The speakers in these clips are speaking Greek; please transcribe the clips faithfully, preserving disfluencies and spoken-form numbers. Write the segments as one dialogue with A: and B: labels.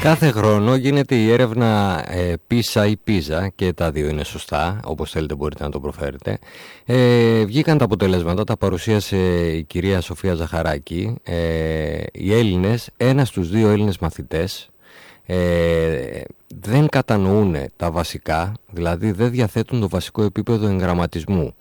A: Κάθε χρόνο γίνεται η έρευνα ε, πίσα ή πίζα, και τα δύο είναι σωστά, όπως θέλετε μπορείτε να το προφέρετε. Ε, βγήκαν τα αποτελέσματα, τα παρουσίασε η κυρία Σοφία Ζαχαράκη. Ε, οι Έλληνες, ένας στους δύο Έλληνες μαθητές, ε, δεν κατανοούν τα βασικά, δηλαδή δεν διαθέτουν το βασικό επίπεδο εγγραμματισμού.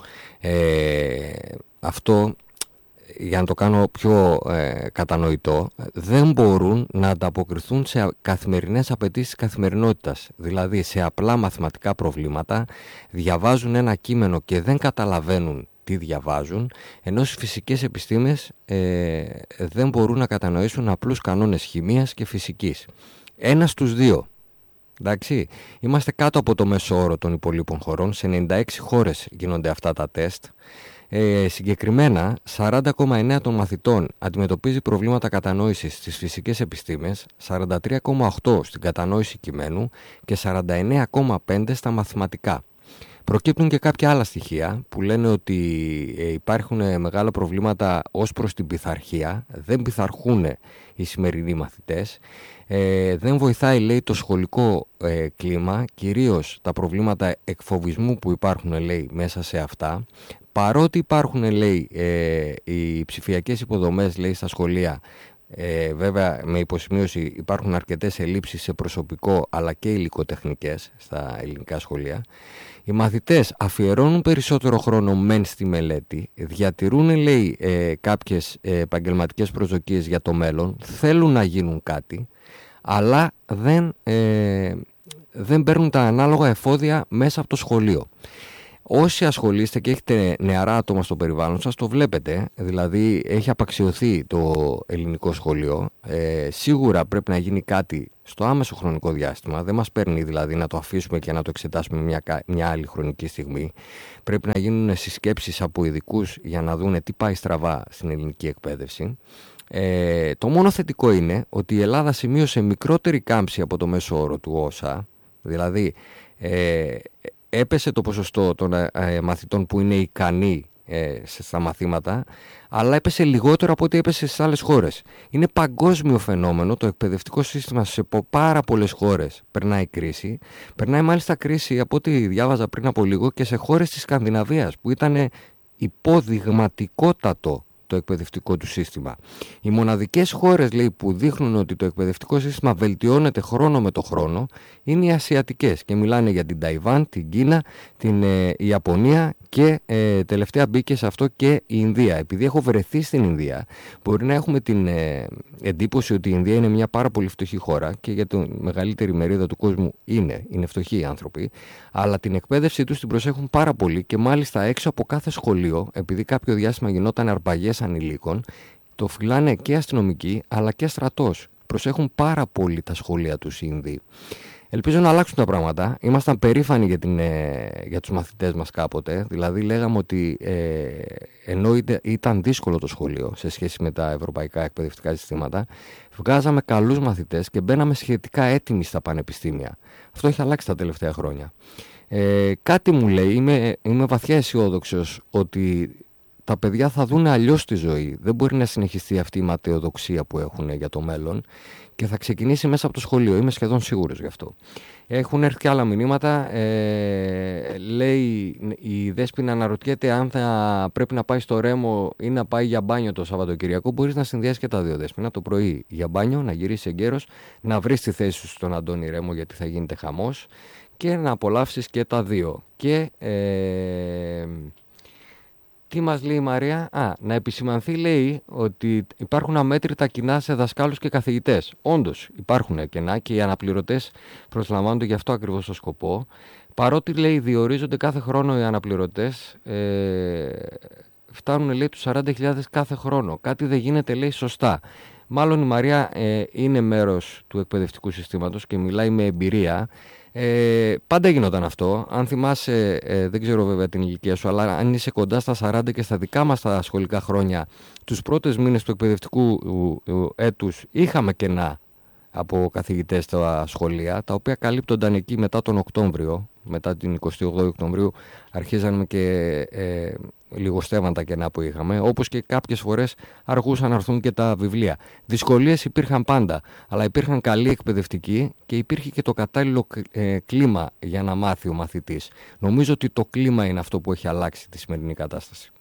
A: Ε, αυτό, για να το κάνω πιο ε, κατανοητό, δεν μπορούν να ανταποκριθούν σε καθημερινές απαιτήσεις καθημερινότητας. Δηλαδή σε απλά μαθηματικά προβλήματα διαβάζουν ένα κείμενο και δεν καταλαβαίνουν τι διαβάζουν, ενώ στις φυσικές επιστήμες ε, δεν μπορούν να κατανοήσουν απλούς κανόνες χημείας και φυσικής. Ένα στους δύο. Εντάξει, είμαστε κάτω από το μέσο όρο των υπολείπων χωρών. Σε ενενήντα έξι χώρες γίνονται αυτά τα τεστ. Ε, συγκεκριμένα, σαράντα κόμμα εννέα των μαθητών αντιμετωπίζει προβλήματα κατανόησης στις φυσικές επιστήμες, σαράντα τρία κόμμα οκτώ στην κατανόηση κειμένου και σαράντα εννέα κόμμα πέντε στα μαθηματικά. Προκύπτουν και κάποια άλλα στοιχεία που λένε ότι ε, υπάρχουν μεγάλα προβλήματα ως προς την πειθαρχία, δεν πειθαρχούν οι σημερινοί μαθητές, ε, δεν βοηθάει, λέει, το σχολικό ε, κλίμα, κυρίως τα προβλήματα εκφοβισμού που υπάρχουν, λέει, μέσα σε αυτά. Παρότι υπάρχουν, λέει, ε, οι ψηφιακές υποδομές, λέει, στα σχολεία, ε, βέβαια με υποσημείωση υπάρχουν αρκετές ελλείψεις σε προσωπικό αλλά και υλικοτεχνικές στα ελληνικά σχολεία. Οι μαθητές αφιερώνουν περισσότερο χρόνο μεν στη μελέτη, διατηρούν, λέει, ε, κάποιες ε, επαγγελματικές προσδοκίες για το μέλλον, θέλουν να γίνουν κάτι, αλλά δεν, ε, δεν παίρνουν τα ανάλογα εφόδια μέσα από το σχολείο. Όσοι ασχολείστε και έχετε νεαρά άτομα στο περιβάλλον σας, το βλέπετε, δηλαδή έχει απαξιωθεί το ελληνικό σχολείο. Ε, σίγουρα πρέπει να γίνει κάτι στο άμεσο χρονικό διάστημα, δεν μας παίρνει δηλαδή να το αφήσουμε και να το εξετάσουμε μια, μια άλλη χρονική στιγμή. Πρέπει να γίνουν συσκέψεις από ειδικούς για να δούνε τι πάει στραβά στην ελληνική εκπαίδευση. Ε, το μόνο θετικό είναι ότι η Ελλάδα σημείωσε μικρότερη κάμψη από το μέσο όρο του όσα, δηλαδή ε, έπεσε το ποσοστό των ε, μαθητών που είναι ικανοί ε, στα μαθήματα, αλλά έπεσε λιγότερο από ό,τι έπεσε στις άλλες χώρες. Είναι παγκόσμιο φαινόμενο, το εκπαιδευτικό σύστημα σε πάρα πολλές χώρες περνάει κρίση. Περνάει μάλιστα κρίση, από ό,τι διάβαζα πριν από λίγο, και σε χώρες της Σκανδιναβίας που ήταν υποδειγματικότατο το εκπαιδευτικό του σύστημα. Οι μοναδικές χώρες, λέει, που δείχνουν ότι το εκπαιδευτικό σύστημα βελτιώνεται χρόνο με το χρόνο είναι οι ασιατικές, και μιλάνε για την Ταϊβάν, την Κίνα, την ε, Ιαπωνία και ε, τελευταία μπήκε σε αυτό και η Ινδία. Επειδή έχω βρεθεί στην Ινδία, μπορεί να έχουμε την ε, εντύπωση ότι η Ινδία είναι μια πάρα πολύ φτωχή χώρα, και για τη μεγαλύτερη μερίδα του κόσμου είναι, είναι φτωχοί οι άνθρωποι, αλλά την εκπαίδευση τους την προσέχουν πάρα πολύ, και μάλιστα έξω από κάθε σχολείο, επειδή κάποιο διάστημα γινόταν αρπαγές ανηλίκων, το φυλάνε και αστυνομικοί αλλά και στρατός. Προσέχουν πάρα πολύ τα σχολεία τους οι Ινδοί. Ελπίζω να αλλάξουν τα πράγματα. Ήμασταν περήφανοι για, την, ε, για τους μαθητές μας κάποτε. Δηλαδή λέγαμε ότι ε, ενώ ήταν δύσκολο το σχολείο σε σχέση με τα ευρωπαϊκά εκπαιδευτικά συστήματα, βγάζαμε καλούς μαθητές και μπαίναμε σχετικά έτοιμοι στα πανεπιστήμια. Αυτό έχει αλλάξει τα τελευταία χρόνια. Ε, κάτι μου λέει, είμαι, είμαι βαθιά αισιόδοξος ότι τα παιδιά θα δουν αλλιώς τη ζωή. Δεν μπορεί να συνεχιστεί αυτή η ματαιοδοξία που έχουν για το μέλλον, και θα ξεκινήσει μέσα από το σχολείο. Είμαι σχεδόν σίγουρος γι' αυτό. Έχουν έρθει και άλλα μηνύματα. Ε, λέει η Δέσποινα, αναρωτιέται αν θα πρέπει να πάει στο Ρέμο ή να πάει για μπάνιο το Σαββατοκυριακό. Μπορείς να συνδυάσεις και τα δύο, Δέσποινα. Το πρωί για μπάνιο, να γυρίσεις εγκαίρος, να βρεις τη θέση σου στον Αντώνη Ρέμο, γιατί θα γίνεται χαμός, και να απολαύσεις και τα δύο. Και... Ε, τι μας λέει η Μαρία? Α, να επισημανθεί, λέει, ότι υπάρχουν αμέτρητα κοινά σε δασκάλους και καθηγητές. Όντως υπάρχουν κενά και οι αναπληρωτές προσλαμβάνονται γι' αυτό ακριβώς το σκοπό. Παρότι, λέει, διορίζονται κάθε χρόνο οι αναπληρωτές, ε, φτάνουν, λέει, τους σαράντα χιλιάδες κάθε χρόνο. Κάτι δεν γίνεται, λέει, σωστά. Μάλλον η Μαρία ε, είναι μέρος του εκπαιδευτικού συστήματος και μιλάει με εμπειρία. Ε, πάντα γινόταν αυτό. Αν θυμάσαι, ε, δεν ξέρω βέβαια την ηλικία σου, αλλά αν είσαι κοντά στα σαράντα και στα δικά μας τα σχολικά χρόνια, τους πρώτες μήνες του εκπαιδευτικού έτους είχαμε κενά από καθηγητές στα σχολεία, τα οποία καλύπτονταν εκεί μετά τον Οκτώβριο, μετά την εικοστή όγδοη Οκτωβρίου αρχίζαν και ε, λιγοστεύαν τα κενά που είχαμε, όπως και κάποιες φορές αργούσαν να έρθουν και τα βιβλία. Δυσκολίες υπήρχαν πάντα, αλλά υπήρχαν καλοί εκπαιδευτικοί και υπήρχε και το κατάλληλο ε, κλίμα για να μάθει ο μαθητής. Νομίζω ότι το κλίμα είναι αυτό που έχει αλλάξει τη σημερινή κατάσταση.